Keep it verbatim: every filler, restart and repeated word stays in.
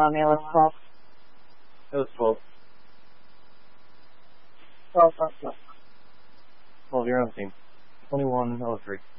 wrong. It was twelve. It was twelve. twelve, twelve, twelve. twelve, you're on the team. twenty-one oh three.